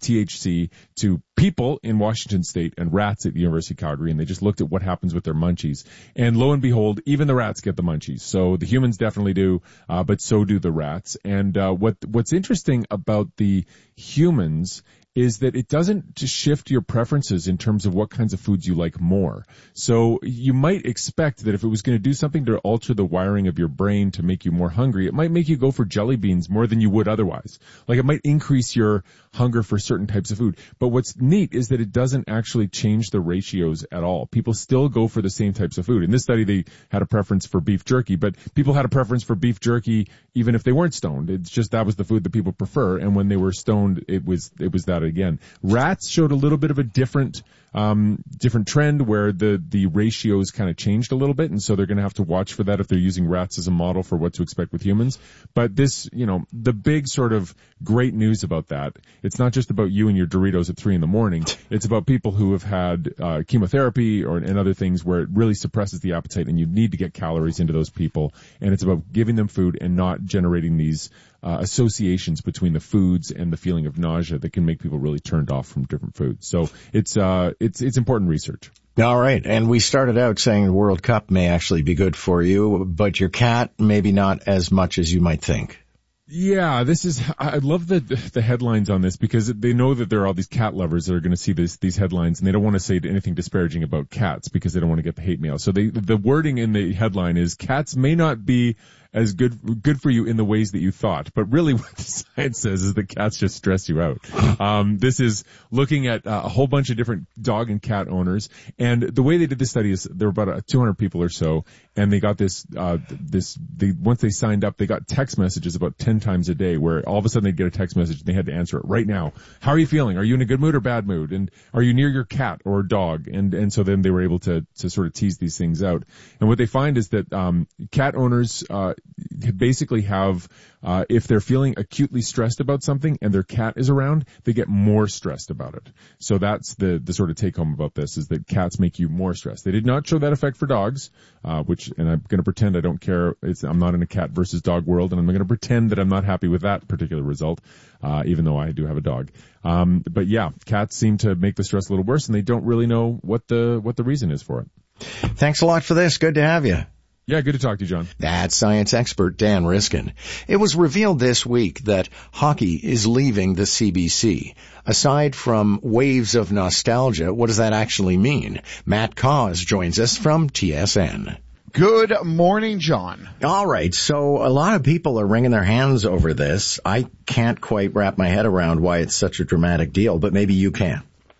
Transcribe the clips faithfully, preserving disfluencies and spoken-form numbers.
T H C to people in Washington State and rats at the University of Calgary, and they just looked at what happens with their munchies. And lo and behold, even the rats get the munchies. So the humans definitely do, uh, but so do the rats. And uh, what what's interesting about the humans is that it doesn't just shift your preferences in terms of what kinds of foods you like more. So you might expect that if it was going to do something to alter the wiring of your brain to make you more hungry, it might make you go for jelly beans more than you would otherwise. Like it might increase your hunger for certain types of food. But what's neat is that it doesn't actually change the ratios at all. People still go for the same types of food. In this study, they had a preference for beef jerky, but people had a preference for beef jerky even if they weren't stoned. It's just that was the food that people prefer. And when they were stoned, it was, it was that again. Rats showed a little bit of a different, um, different trend where the, the ratios kind of changed a little bit. And so they're going to have to watch for that if they're using rats as a model for what to expect with humans. But this, you know, the big sort of great news about that, it's not just about you and your Doritos at three in the morning. It's about people who have had, uh, chemotherapy or, and other things where it really suppresses the appetite and you need to get calories into those people. And it's about giving them food and not generating these, Uh, associations between the foods and the feeling of nausea that can make people really turned off from different foods. So it's, uh, it's, it's important research. All right. And we started out saying the World Cup may actually be good for you, but your cat, maybe not as much as you might think. Yeah, this is, I love the, the headlines on this because they know that there are all these cat lovers that are going to see this, these headlines and they don't want to say anything disparaging about cats because they don't want to get the hate mail. So they, the wording in the headline is cats may not be as good, good for you in the ways that you thought. But really what the science says is that cats just stress you out. Um, this is looking at uh, a whole bunch of different dog and cat owners. And the way they did this study is there were about uh, two hundred people or so. And they got this, uh, this, they, once they signed up, they got text messages about ten times a day where all of a sudden they'd get a text message and they had to answer it right now. How are you feeling? Are you in a good mood or bad mood? And are you near your cat or dog? And, and so then they were able to, to sort of tease these things out. And what they find is that, um, cat owners, uh, basically have, uh, if they're feeling acutely stressed about something and their cat is around, they get more stressed about it. So that's the, the sort of take home about this is that cats make you more stressed. They did not show that effect for dogs, uh, which, and I'm going to pretend I don't care. It's, I'm not in a cat versus dog world and I'm going to pretend that I'm not happy with that particular result, uh, even though I do have a dog. Um, but yeah, cats seem to make the stress a little worse and they don't really know what the, what the reason is for it. Thanks a lot for this. Good to have you. Yeah, good to talk to you, John. That's science expert Dan Riskin. It was revealed this week that hockey is leaving the C B C. Aside from waves of nostalgia, what does that actually mean? Matt Cause joins us from T S N. Good morning, John. All right, so a lot of people are wringing their hands over this. I can't quite wrap my head around why it's such a dramatic deal, but maybe you can.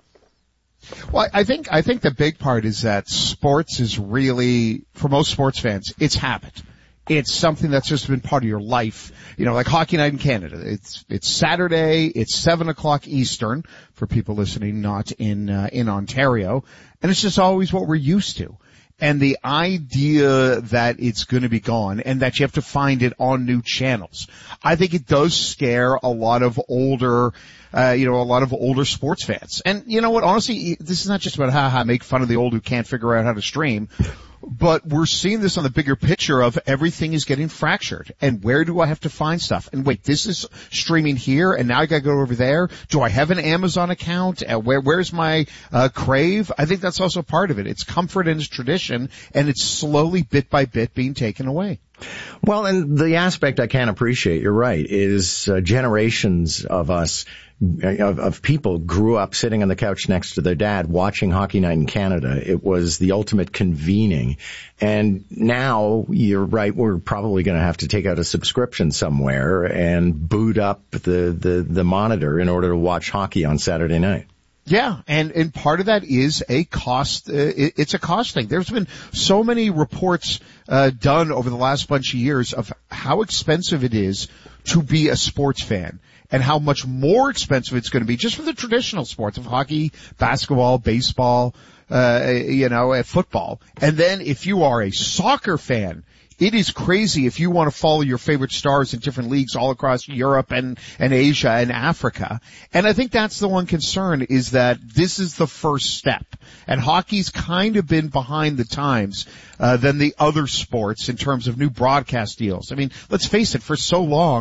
Well, I think, I think the big part is that sports is really, for most sports fans, it's habit. It's something that's just been part of your life. You know, like Hockey Night in Canada. It's, it's Saturday, it's seven o'clock Eastern for people listening not in, uh, in Ontario. And it's just always what we're used to. And the idea that it's going to be gone and that you have to find it on new channels, I think it does scare a lot of older, uh, you know, a lot of older sports fans. And you know what, honestly, this is not just about haha, make fun of the old who can't figure out how to stream. But we're seeing this on the bigger picture of everything is getting fractured. And where do I have to find stuff? And wait, this is streaming here and now I gotta go over there. Do I have an Amazon account? Uh, where, where's my, uh, Crave? I think that's also part of it. It's comfort and it's tradition and it's slowly bit by bit being taken away. Well, and the aspect I can't appreciate, you're right, is uh, generations of us, of, of people grew up sitting on the couch next to their dad watching Hockey Night in Canada. It was the ultimate convening. And now, you're right, we're probably going to have to take out a subscription somewhere and boot up the, the, the monitor in order to watch hockey on Saturday night. Yeah, and, and part of that is a cost, uh, it, it's a cost thing. There's been so many reports, uh, done over the last bunch of years of how expensive it is to be a sports fan and how much more expensive it's going to be just for the traditional sports of hockey, basketball, baseball, uh, you know, uh, football. And then if you are a soccer fan, it is crazy if you want to follow your favorite stars in different leagues all across Europe and, and Asia and Africa. And I think that's the one concern is that this is the first step. And hockey's kind of been behind the times, uh, than the other sports in terms of new broadcast deals. I mean, let's face it, for so long,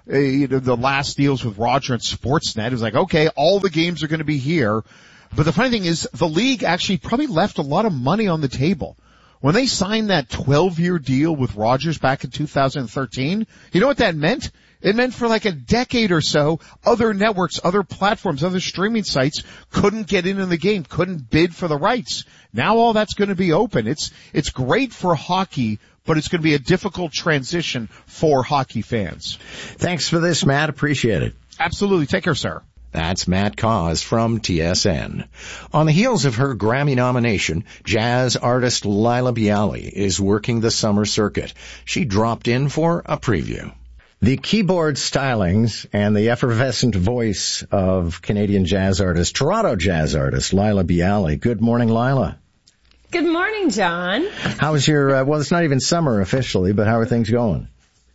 uh, you know, the last deals with Roger and Sportsnet. It was like, okay, all the games are going to be here. But the funny thing is, the league actually probably left a lot of money on the table. When they signed that twelve-year deal with Rogers back in two thousand thirteen, you know what that meant? It meant for like a decade or so, other networks, other platforms, other streaming sites couldn't get in on the game, couldn't bid for the rights. Now all that's going to be open. It's, it's great for hockey, but it's going to be a difficult transition for hockey fans. Thanks for this, Matt. Appreciate it. Absolutely. Take care, sir. That's Matt Caws from T S N. On the heels of her Grammy nomination, jazz artist Laila Biali is working the summer circuit. She dropped in for a preview. The keyboard stylings and the effervescent voice of Canadian jazz artist, Toronto jazz artist Laila Biali. Good morning, Laila. Good morning, John. How's your, uh, well, it's not even summer officially, but how are things going?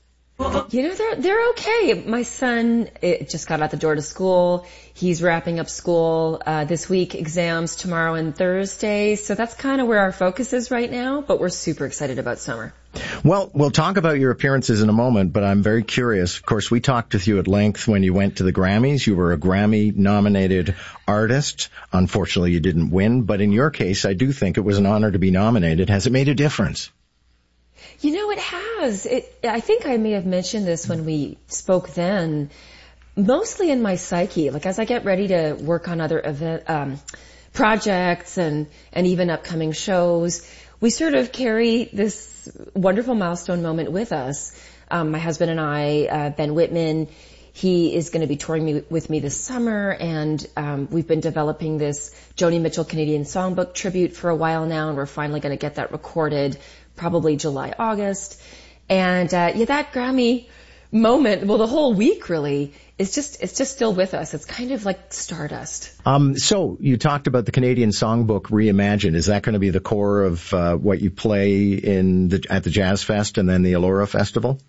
You know, they're, they're okay. My son it just got out the door to school. He's wrapping up school, uh, this week, exams tomorrow and Thursday. So that's kind of where our focus is right now, but we're super excited about summer. Well, we'll talk about your appearances in a moment, but I'm very curious. Of course, we talked with you at length when you went to the Grammys. You were a Grammy-nominated artist. Unfortunately, you didn't win, but in your case, I do think it was an honor to be nominated. Has it made a difference? You know, it has. It, I think I may have mentioned this when we spoke then. Mostly in my psyche, like as I get ready to work on other event, um, projects and, and even upcoming shows, we sort of carry this wonderful milestone moment with us. Um, my husband and I, uh, Ben Whitman, he is going to be touring me, with me this summer, and um, we've been developing this Joni Mitchell Canadian Songbook tribute for a while now, and we're finally going to get that recorded probably July, August. And uh, yeah, that Grammy moment, well, the whole week really, is just, it's just still with us. It's kind of like stardust. Um, so you talked about the Canadian Songbook Reimagined. Is that going to be the core of uh, what you play in the, at the Jazz Fest and then the Elora Festival?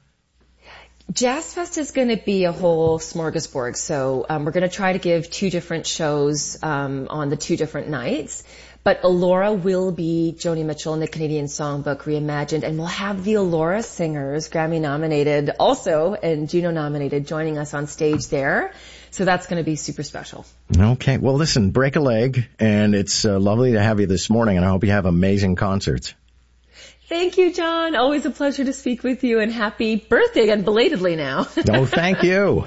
Jazz Fest is going to be a whole smorgasbord. So um, we're going to try to give two different shows um, on the two different nights. But Elora will be Joni Mitchell and the Canadian Songbook Reimagined, and we'll have the Elora singers, Grammy-nominated also and Juno-nominated, joining us on stage there. So that's going to be super special. Okay. Well, listen, break a leg, and it's uh, lovely to have you this morning, and I hope you have amazing concerts. Thank you, John. Always a pleasure to speak with you, and happy birthday again, belatedly now. Oh, thank you.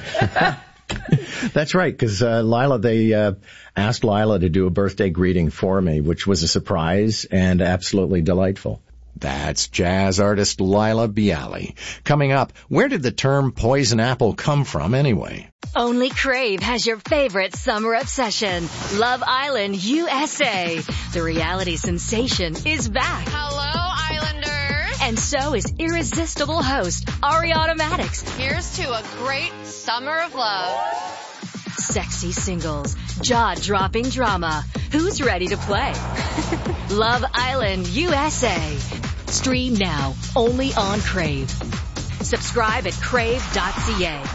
That's right, because uh, Laila, they uh, asked Laila to do a birthday greeting for me, which was a surprise and absolutely delightful. That's jazz artist Laila Biali. Coming up, where did the term poison apple come from anyway? Only Crave has your favorite summer obsession, Love Island U S A. The reality sensation is back. Hello, Islanders. And so is irresistible host Ariana Madix. Here's to a great summer of love. Sexy singles, jaw-dropping drama. Who's ready to play? Love Island U S A. Stream now, only on Crave. Subscribe at crave dot c a.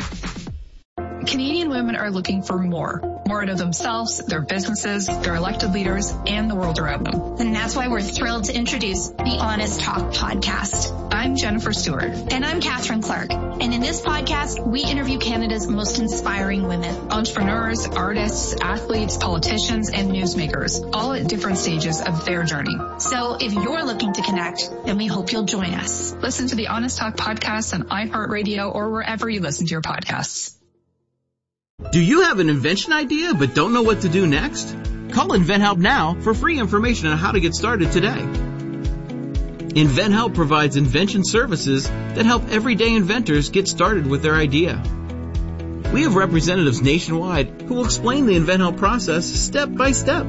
Canadian women are looking for more. More out of themselves, their businesses, their elected leaders, and the world around them. And that's why we're thrilled to introduce the Honest Talk podcast. I'm Jennifer Stewart. And I'm Catherine Clark. And in this podcast, we interview Canada's most inspiring women. Entrepreneurs, artists, athletes, politicians, and newsmakers, all at different stages of their journey. So if you're looking to connect, then we hope you'll join us. Listen to the Honest Talk podcast on iHeartRadio or wherever you listen to your podcasts. Do you have an invention idea but don't know what to do next? Call InventHelp now for free information on how to get started today. InventHelp provides invention services that help everyday inventors get started with their idea. We have representatives nationwide who will explain the InventHelp process step by step.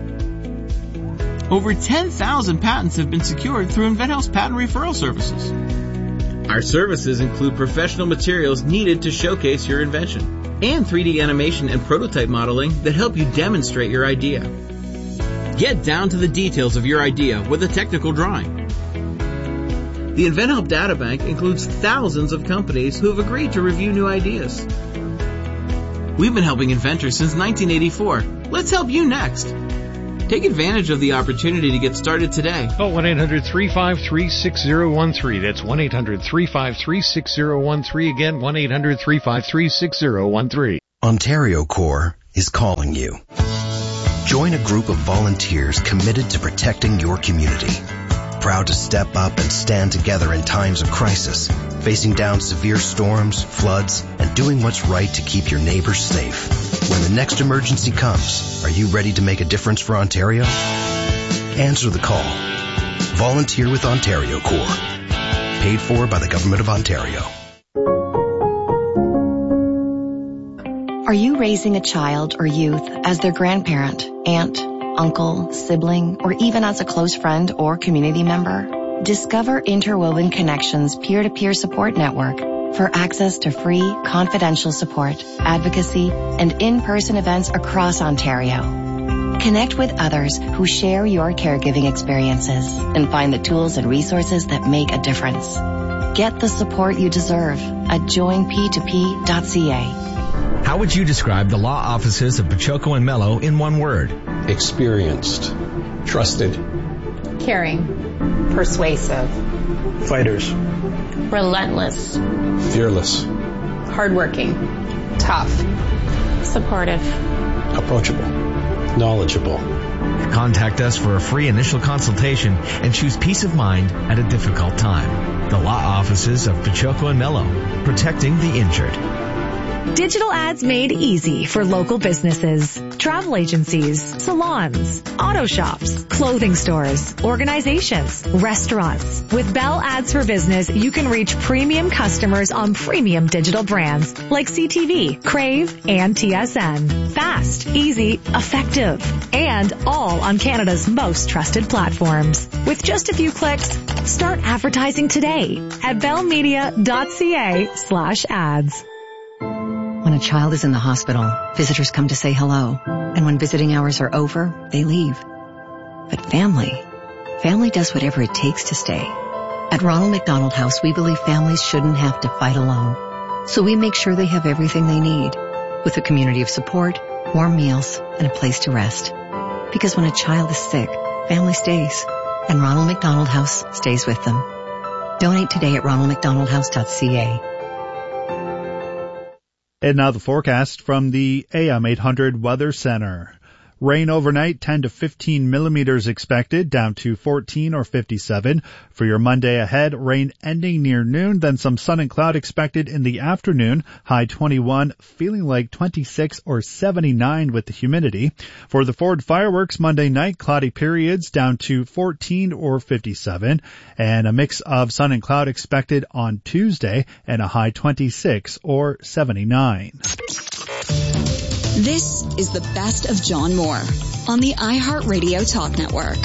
Over ten thousand patents have been secured through InventHelp's patent referral services. Our services include professional materials needed to showcase your invention, and three D animation and prototype modeling that help you demonstrate your idea. Get down to the details of your idea with a technical drawing. The InventHelp Databank includes thousands of companies who have agreed to review new ideas. We've been helping inventors since nineteen eighty-four. Let's help you next. Take advantage of the opportunity to get started today. Call one eight hundred three five three six zero one three. That's one eight hundred three five three six zero one three. Again, one eight hundred three five three six zero one three. Ontario Corps is calling you. Join a group of volunteers committed to protecting your community. Proud to step up and stand together in times of crisis, facing down severe storms, floods, and doing what's right to keep your neighbors safe. When the next emergency comes, are you ready to make a difference for Ontario? Answer the call. Volunteer with Ontario Corps. Paid for by the Government of Ontario. Are you raising a child or youth as their grandparent, aunt, uncle, sibling, or even as a close friend or community member? Discover Interwoven Connections peer-to-peer support network for access to free, confidential support, advocacy, and in-person events across Ontario. Connect with others who share your caregiving experiences and find the tools and resources that make a difference. Get the support you deserve at join p two p dot c a. How would you describe the law offices of Pachoco and Mello in one word? Experienced, trusted, caring, persuasive, fighters, relentless, fearless, hardworking, tough, supportive, approachable, knowledgeable. Contact us for a free initial consultation and choose peace of mind at a difficult time. The law offices of Pachoco and Mello, protecting the injured. Digital ads made easy for local businesses, travel agencies, salons, auto shops, clothing stores, organizations, restaurants. With Bell Ads for Business, you can reach premium customers on premium digital brands like C T V, Crave, and T S N. Fast, easy, effective, and all on Canada's most trusted platforms. With just a few clicks, start advertising today at bellmedia.ca slash ads. When a child is in the hospital, visitors come to say hello. And when visiting hours are over, they leave. But family, family does whatever it takes to stay. At Ronald McDonald House, we believe families shouldn't have to fight alone. So we make sure they have everything they need, with a community of support, warm meals, and a place to rest. Because when a child is sick, family stays. And Ronald McDonald House stays with them. Donate today at ronald mcdonald house dot c a. And now the forecast from the A M eight hundred Weather Center. Rain overnight, ten to fifteen millimeters expected, down to fourteen or fifty-seven. For your Monday ahead, rain ending near noon, then some sun and cloud expected in the afternoon, high twenty-one, feeling like twenty-six or seventy-nine with the humidity. For the Ford fireworks, Monday night, cloudy periods, down to fourteen or fifty-seven, and a mix of sun and cloud expected on Tuesday, and a high twenty-six or seventy-nine. This is the best of John Moore on the iHeartRadio Talk Network.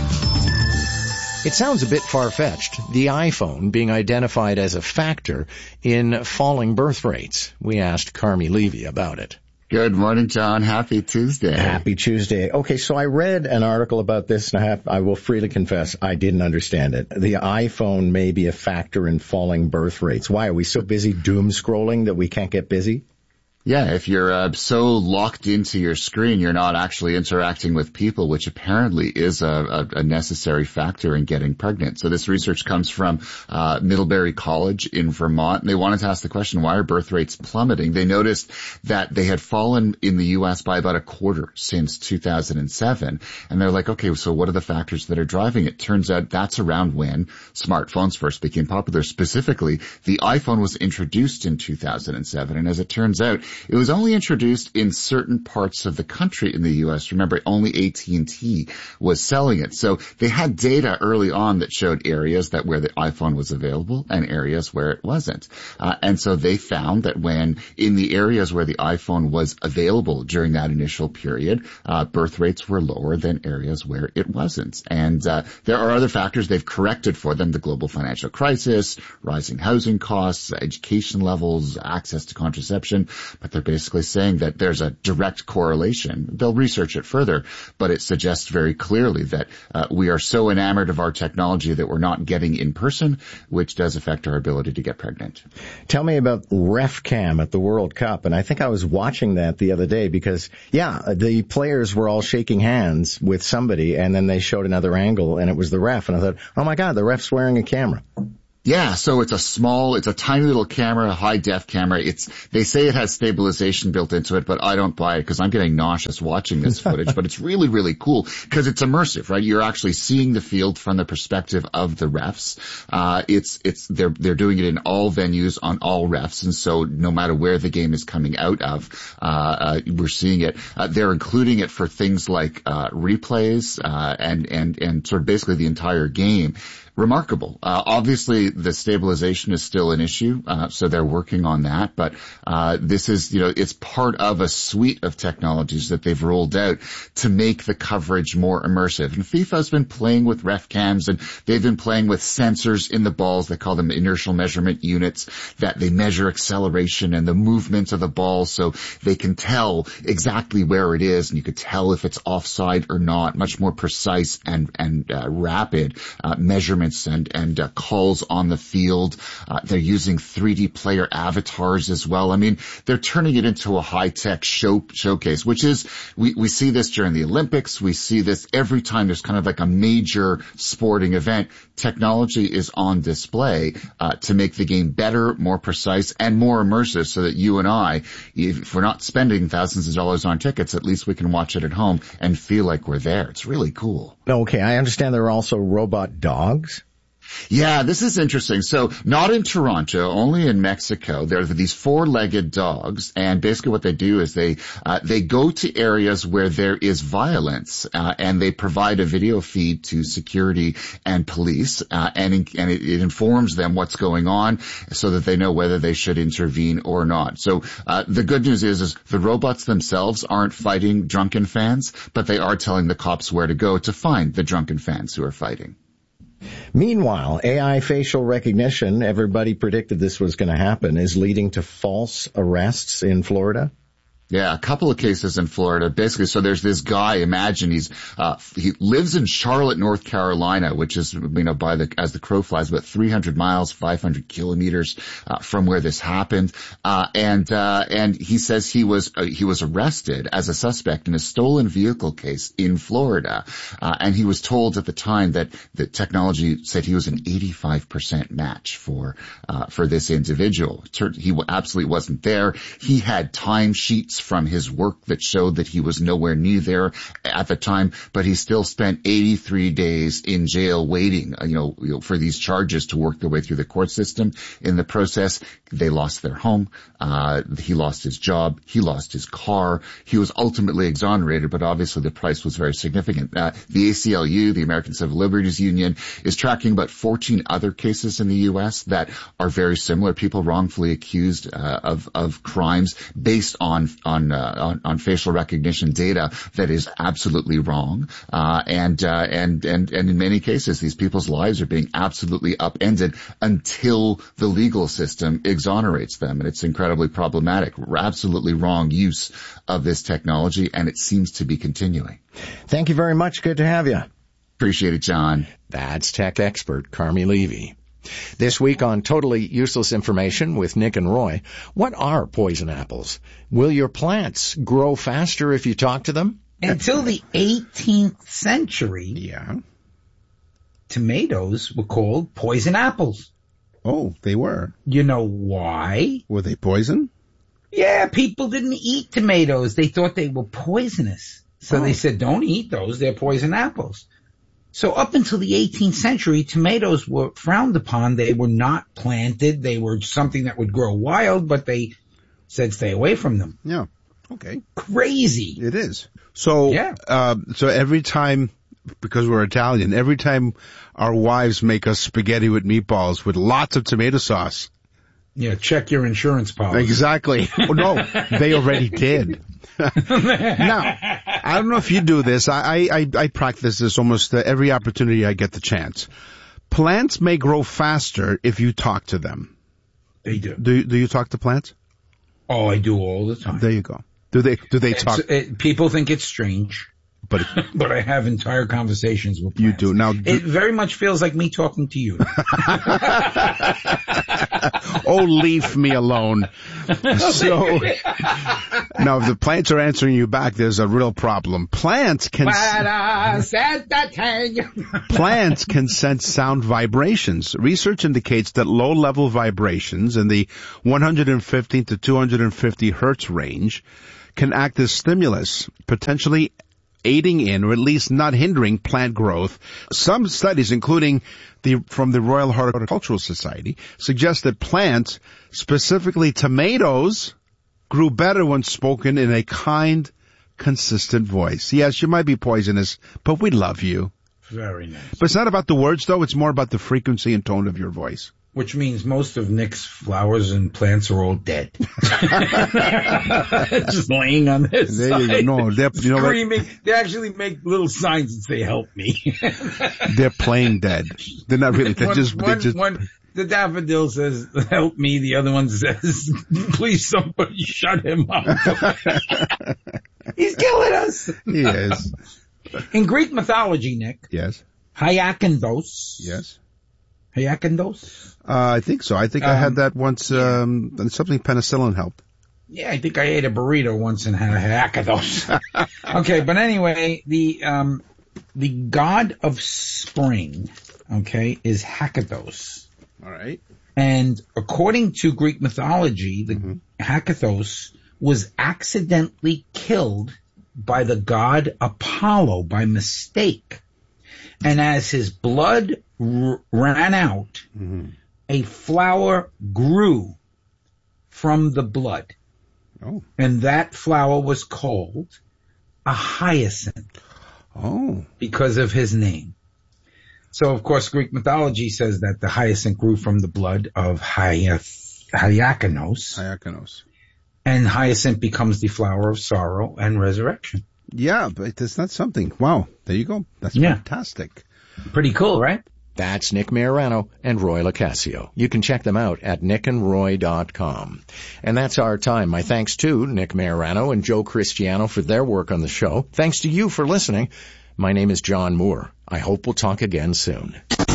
It sounds a bit far-fetched, the iPhone being identified as a factor in falling birth rates. We asked Carmi Levy about it. Good morning, John. Happy Tuesday. Happy Tuesday. Okay, so I read an article about this, and I, have, I will freely confess I didn't understand it. The iPhone may be a factor in falling birth rates. Why? Are we so busy doom scrolling that we can't get busy? Yeah, if you're uh, so locked into your screen, you're not actually interacting with people, which apparently is a, a, a necessary factor in getting pregnant. So this research comes from uh, Middlebury College in Vermont, and they wanted to ask the question, why are birth rates plummeting? They noticed that they had fallen in the U S by about a quarter since two thousand seven, and they're like, okay, so what are the factors that are driving it? Turns out that's around when smartphones first became popular. Specifically, the iPhone was introduced in two thousand seven, and as it turns out, it was only introduced in certain parts of the country in the U S. Remember, only A T and T was selling it. So they had data early on that showed areas that where the iPhone was available and areas where it wasn't. Uh, and so they found that when in the areas where the iPhone was available during that initial period, uh, birth rates were lower than areas where it wasn't. And uh, there are other factors they've corrected for them: the global financial crisis, rising housing costs, education levels, access to contraception. but they're basically saying that there's a direct correlation. They'll research it further, but it suggests very clearly that uh, we are so enamored of our technology that we're not getting in person, which does affect our ability to get pregnant. Tell me about RefCam at the World Cup, and I think I was watching that the other day because, yeah, the players were all shaking hands with somebody, and then they showed another angle, and it was the ref, and I thought, oh my God, the ref's wearing a camera. Yeah, so it's a small, it's a tiny little camera, a high-def camera. It's, they say it has stabilization built into it, but I don't buy it because I'm getting nauseous watching this footage. But it's really, really cool because it's immersive, right? You're actually seeing the field from the perspective of the refs. Uh, it's, it's, they're, they're doing it in all venues on all refs. And so no matter where the game is coming out of, uh, uh we're seeing it. Uh, they're including it for things like, uh, replays, uh, and, and, and sort of basically the entire game. Remarkable. Uh, obviously the stabilization is still an issue, uh, so they're working on that, but, uh, this is, you know, it's part of a suite of technologies that they've rolled out to make the coverage more immersive. And FIFA's been playing with ref cams, and they've been playing with sensors in the balls. They call them inertial measurement units, that they measure acceleration and the movement of the ball so they can tell exactly where it is, and you could tell if it's offside or not. Much more precise and, and, uh, rapid, uh, measurements and, and uh, calls on the field. Uh, they're using three D player avatars as well. I mean, they're turning it into a high-tech show, showcase, which is, we, we see this during the Olympics. We see this every time there's kind of like a major sporting event. Technology is on display, uh, to make the game better, more precise, and more immersive so that you and I, if we're not spending thousands of dollars on tickets, at least we can watch it at home and feel like we're there. It's really cool. Okay, I understand there are also robot dogs. Yeah, this is interesting. So not in Toronto, only in Mexico. There are these four-legged dogs, and basically what they do is they uh, they go to areas where there is violence, uh, and they provide a video feed to security and police, uh, and and it, it informs them what's going on so that they know whether they should intervene or not. So uh, the good news is, is the robots themselves aren't fighting drunken fans, but they are telling the cops where to go to find the drunken fans who are fighting. Meanwhile, A I facial recognition, everybody predicted this was going to happen, is leading to false arrests in Florida. Yeah, a couple of cases in Florida. Basically, so there's this guy, imagine he's, uh, he lives in Charlotte, North Carolina, which is, you know, by the, as the crow flies, about three hundred miles, five hundred kilometers, uh, from where this happened. Uh, and, uh, and he says he was, uh, he was arrested as a suspect in a stolen vehicle case in Florida. Uh, and he was told at the time that the technology said he was an eighty-five percent match for, uh, for this individual. He absolutely wasn't there. He had timesheets from his work that showed that he was nowhere near there at the time, but he still spent eighty-three days in jail waiting, you know, you know, for these charges to work their way through the court system. In the process, they lost their home. Uh, he lost his job. He lost his car. He was ultimately exonerated, but obviously the price was very significant. Uh, the A C L U, the American Civil Liberties Union, is tracking about fourteen other cases in the U S that are very similar. People wrongfully accused, uh, of, of crimes based on, on, uh, on, on facial recognition data that is absolutely wrong. Uh, and, uh, and, and, and in many cases, these people's lives are being absolutely upended until the legal system exonerates them. And it's incredibly problematic. Absolutely wrong use of this technology, and it seems to be continuing. Thank you very much. Good to have you. Appreciate it, John. That's tech expert Carmi Levy. This week on Totally Useless Information with Nick and Roy, what are poison apples? Will your plants grow faster if you talk to them? Until the eighteenth century, yeah, tomatoes were called poison apples. Oh, they were. You know why? Were they poison? Yeah, people didn't eat tomatoes. They thought they were poisonous. So oh. they said, don't eat those. They're poison apples. So up until the eighteenth century, tomatoes were frowned upon. They were not planted. They were something that would grow wild, but they said stay away from them. Yeah. Okay. Crazy. It is. So, yeah. uh, so every time, because we're Italian, every time our wives make us spaghetti with meatballs with lots of tomato sauce. Yeah, check your insurance policy. Exactly. Oh, no, they already did. Now, I don't know if you do this. I, I, I practice this almost every opportunity I get the chance. Plants may grow faster if you talk to them. They do. Do, do you talk to plants? Oh, I do all the time. There you go. Do they do they It's, talk? it, people think it's strange, but but I have entire conversations with you plants. do now. It very much feels like me talking to you. Oh, leave me alone. So now, if the plants are answering you back, there's a real problem. Plants can plants can sense sound vibrations. Research indicates that low-level vibrations in the one hundred fifty to two hundred fifty hertz range can act as stimulus, potentially aiding in, or at least not hindering, plant growth. Some studies, including the from the Royal Horticultural Society, suggest that plants, specifically tomatoes, grew better when spoken in a kind, consistent voice. Yes, you might be poisonous, but we love you. Very nice. But it's not about the words, though. It's more about the frequency and tone of your voice. Which means most of Nick's flowers and plants are all dead. Just laying on this there side. You go. No, they're, you know screaming. They actually make little signs that say, help me. They're playing dead. They're not really. They're one, just, they're one, just... one, the daffodil says, help me. The other one says, please somebody shut him up. He's killing us. He is. In Greek mythology, Nick. Yes. Hyakinthos. Yes. Hyakinthos? Uh, I think so. I think um, I had that once, um, and something penicillin helped. Yeah, I think I ate a burrito once and had a hyakinthos. Okay, but anyway, the, um, the god of spring, okay, is Hakathos. All right. And according to Greek mythology, the mm-hmm. Hakathos was accidentally killed by the god Apollo by mistake. And as his blood r- ran out, mm-hmm. a flower grew from the blood. Oh. And that flower was called a hyacinth. Oh. Because of his name. So, of course, Greek mythology says that the hyacinth grew from the blood of Hyath- Hyakinos. Hyakinos. And hyacinth becomes the flower of sorrow and resurrection. Yeah, but it's not something. Wow. There you go. That's yeah. fantastic. Pretty cool, right? That's Nick Marano and Roy LoCascio. You can check them out at nick and roy dot com. And that's our time. My thanks to Nick Marano and Joe Cristiano for their work on the show. Thanks to you for listening. My name is John Moore. I hope we'll talk again soon.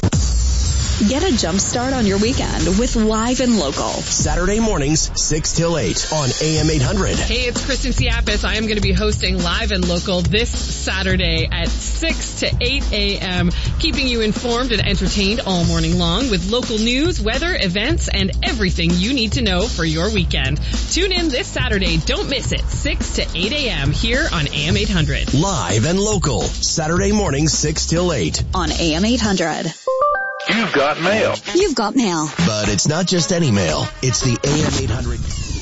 Get a jump start on your weekend with Live and Local. Saturday mornings, six till eight on A M eight hundred. Hey, it's Kristen Siapis. I am going to be hosting Live and Local this Saturday at six to eight a.m., keeping you informed and entertained all morning long with local news, weather, events, and everything you need to know for your weekend. Tune in this Saturday. Don't miss it. six to eight a.m. here on A M eight hundred. Live and Local. Saturday mornings, six till eight. On A M eight hundred. You've got mail. You've got mail. But it's not just any mail. It's the A M eight hundred.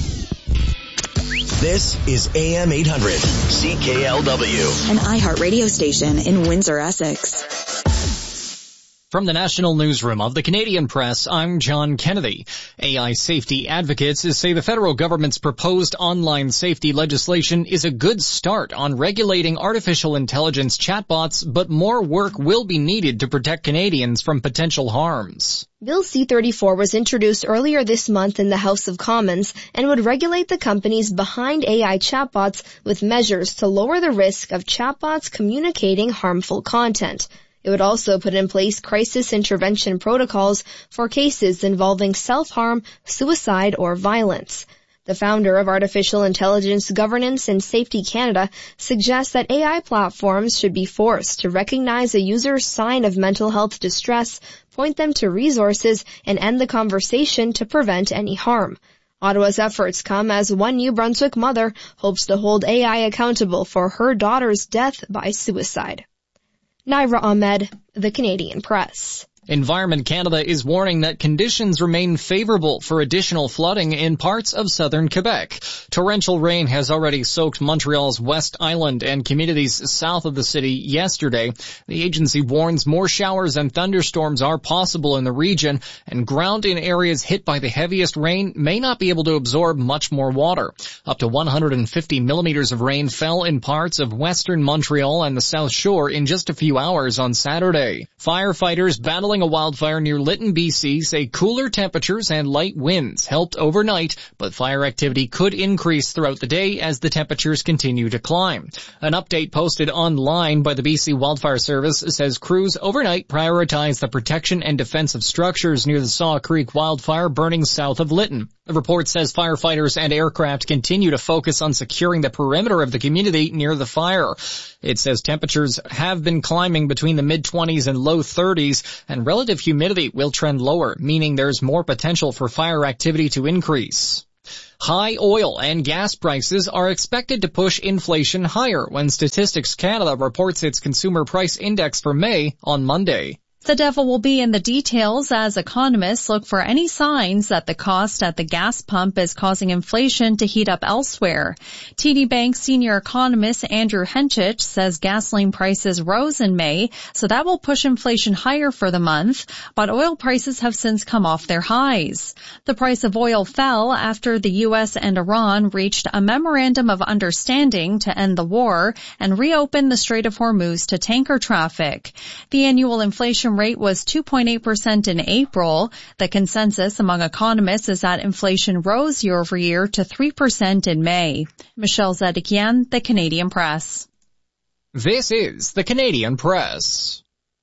This is A M eight hundred, C K L W. An iHeart radio station in Windsor, Essex. From the National Newsroom of the Canadian Press, I'm John Kennedy. A I safety advocates say the federal government's proposed online safety legislation is a good start on regulating artificial intelligence chatbots, but more work will be needed to protect Canadians from potential harms. Bill C thirty-four was introduced earlier this month in the House of Commons and would regulate the companies behind A I chatbots with measures to lower the risk of chatbots communicating harmful content. It would also put in place crisis intervention protocols for cases involving self-harm, suicide, or violence. The founder of Artificial Intelligence Governance and Safety Canada suggests that A I platforms should be forced to recognize a user's sign of mental health distress, point them to resources, and end the conversation to prevent any harm. Ottawa's efforts come as one New Brunswick mother hopes to hold A I accountable for her daughter's death by suicide. Naira Ahmed, The Canadian Press. Environment Canada is warning that conditions remain favorable for additional flooding in parts of southern Quebec. Torrential rain has already soaked Montreal's West Island and communities south of the city yesterday. The agency warns more showers and thunderstorms are possible in the region, and ground in areas hit by the heaviest rain may not be able to absorb much more water. Up to one hundred fifty millimeters of rain fell in parts of western Montreal and the South Shore in just a few hours on Saturday. Firefighters battling battling a wildfire near Lytton, B C say cooler temperatures and light winds helped overnight, but fire activity could increase throughout the day as the temperatures continue to climb. An update posted online by the B C Wildfire Service says crews overnight prioritized the protection and defense of structures near the Saw Creek wildfire burning south of Lytton. The report says firefighters and aircraft continue to focus on securing the perimeter of the community near the fire. It says temperatures have been climbing between the mid-twenties and low thirties, and relative humidity will trend lower, meaning there's more potential for fire activity to increase. High oil and gas prices are expected to push inflation higher when Statistics Canada reports its consumer price index for May on Monday. The devil will be in the details as economists look for any signs that the cost at the gas pump is causing inflation to heat up elsewhere. T D Bank senior economist Andrew Henchich says gasoline prices rose in May, so that will push inflation higher for the month, but oil prices have since come off their highs. The price of oil fell after the U S and Iran reached a memorandum of understanding to end the war and reopen the Strait of Hormuz to tanker traffic. The annual inflation rate was two point eight percent in April. The consensus among economists is that inflation rose year over year to three percent in May. Michelle Zedekian, The Canadian Press. This is The Canadian Press.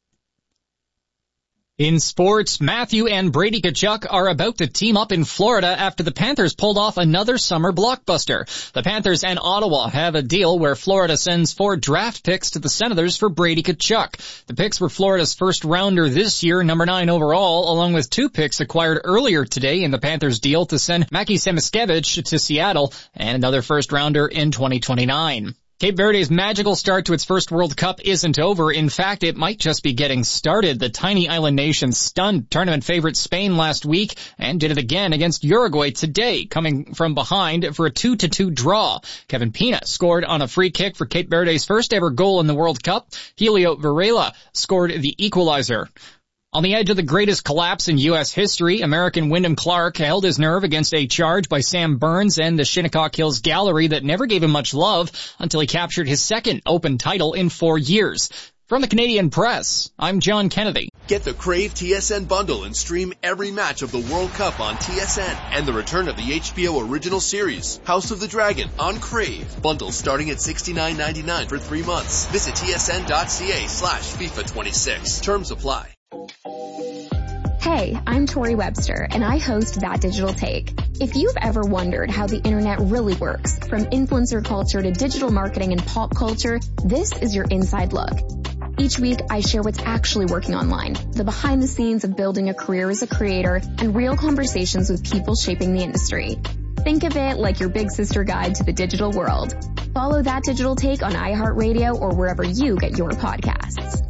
In sports, Matthew and Brady Tkachuk are about to team up in Florida after the Panthers pulled off another summer blockbuster. The Panthers and Ottawa have a deal where Florida sends four draft picks to the Senators for Brady Tkachuk. The picks were Florida's first rounder this year, number nine overall, along with two picks acquired earlier today in the Panthers deal to send Mackie Samoskevich to Seattle and another first rounder in twenty twenty-nine. Cape Verde's magical start to its first World Cup isn't over. In fact, it might just be getting started. The tiny island nation stunned tournament favorite Spain last week and did it again against Uruguay today, coming from behind for a two to two draw. Kevin Pina scored on a free kick for Cape Verde's first ever goal in the World Cup. Helio Varela scored the equalizer. On the edge of the greatest collapse in U S history, American Wyndham Clark held his nerve against a charge by Sam Burns and the Shinnecock Hills Gallery that never gave him much love until he captured his second Open title in four years. From the Canadian Press, I'm John Kennedy. Get the Crave T S N bundle and stream every match of the World Cup on T S N and the return of the H B O original series, House of the Dragon, on Crave. Bundles starting at sixty-nine ninety-nine for three months. Visit tsn.ca slash FIFA twenty-six. Terms apply. Hey, I'm Tori Webster, and I host That Digital Take. If you've ever wondered how the internet really works, from influencer culture to digital marketing and pop culture, this is your inside look. Each week, I share what's actually working online, the behind the scenes of building a career as a creator, and real conversations with people shaping the industry. Think of it like your big sister guide to the digital world. Follow That Digital Take on iHeartRadio or wherever you get your podcasts.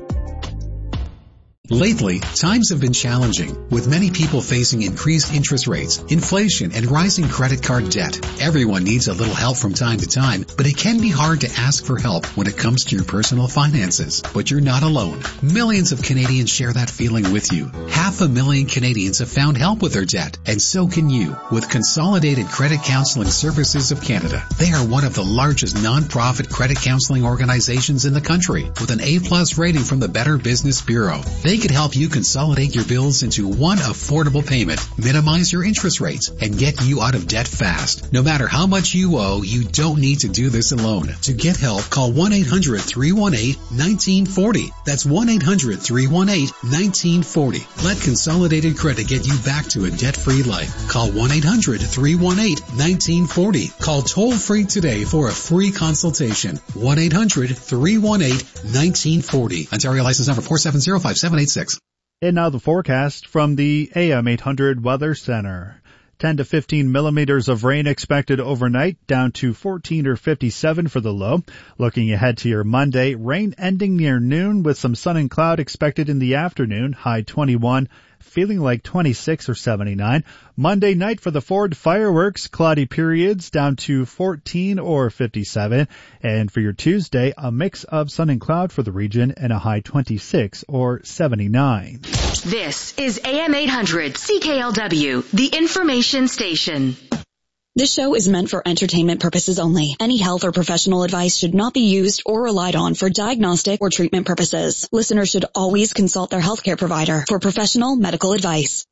Lately, times have been challenging, with many people facing increased interest rates, inflation, and rising credit card debt. Everyone needs a little help from time to time, but it can be hard to ask for help when it comes to your personal finances. But you're not alone. Millions of Canadians share that feeling with you. Half a million Canadians have found help with their debt, and so can you, with Consolidated Credit Counseling Services of Canada. They are one of the largest non-profit credit counseling organizations in the country, with an A-plus rating from the Better Business Bureau. They could help you consolidate your bills into one affordable payment, minimize your interest rates, and get you out of debt fast. No matter how much you owe, you don't need to do this alone. To get help, call one eight hundred three one eight one nine four zero. That's one eight hundred three one eight one nine four zero. Let Consolidated Credit get you back to a debt-free life. Call one eight hundred three one eight one nine four zero. Call toll-free today for a free consultation. one eight hundred three one eight one nine four zero. Ontario license number four seven zero five seven eight six. And now the forecast from the A M eight hundred Weather Center. ten to fifteen millimeters of rain expected overnight, down to fourteen or fifty-seven for the low. Looking ahead to your Monday, rain ending near noon with some sun and cloud expected in the afternoon, high twenty-one, feeling like twenty-six or seventy-nine. Monday night for the Ford fireworks, cloudy periods down to fourteen or fifty-seven. And for your Tuesday, a mix of sun and cloud for the region and a high twenty-six or seventy-nine. This is A M eight hundred C K L W, the information station. This show is meant for entertainment purposes only. Any health or professional advice should not be used or relied on for diagnostic or treatment purposes. Listeners should always consult their healthcare provider for professional medical advice.